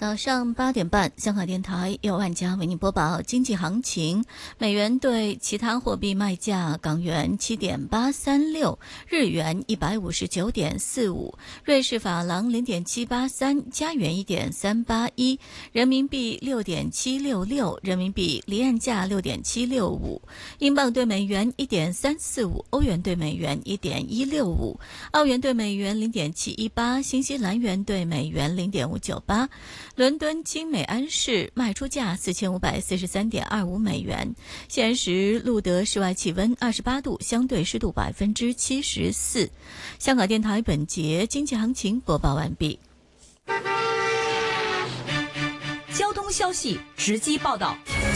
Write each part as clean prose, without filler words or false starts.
早上8点半，香港电台由万家为您播报经济行情。美元对其他货币卖价：港元7.836，日元159.45，瑞士法郎0.783，加元1.381，人民币6.766，人民币离岸价6.765，英镑对美元1.345，欧元对美元1.165，澳元对美元0.718，新西兰元对美元0.598。伦敦金美安市卖出价4543.25美元。现时录得室外气温28度，相对湿度74%。香港电台本节经济行情播报完毕。 交通消息直击报道。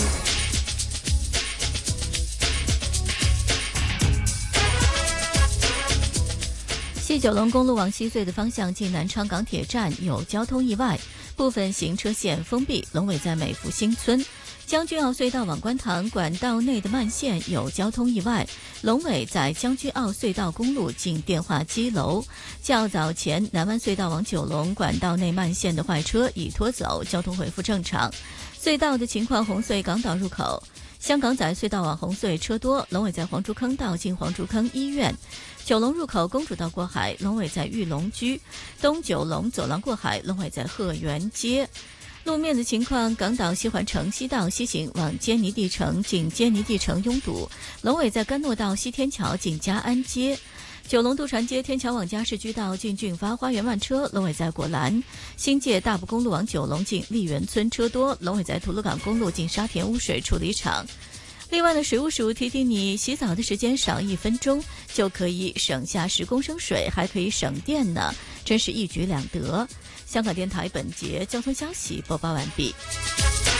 西九龙公路往西隧的方向近南昌港铁站有交通意外，部分行车线封闭。龙尾在美孚新村。将军澳隧道往观塘管道内的慢线有交通意外，龙尾在将军澳隧道公路近电话机楼。较早前南湾隧道往九龙管道内慢线的坏车已拖走，交通恢复正常。隧道的情况：红隧港岛入口。香港仔隧道往红隧车多，龙尾在黄竹坑道近黄竹坑医院。九龙入口公主道过海，龙尾在玉龙居。东九龙走廊过海，龙尾在鹤园街。路面的情况：港岛西环城西道西行往坚尼地城近坚尼地城拥堵，龙尾在甘诺道西天桥近嘉安街。九龙渡船街天桥往嘉市居道近俊发花园慢车，龙尾在果栏。新界大埔公路往九龙近丽园村车多，龙尾在吐露港公路近沙田污水处理厂。另外呢，水务署提醒你，洗澡的时间少1分钟就可以省下10公升水，还可以省电呢，真是一举两得。香港电台本节交通消息播报完毕。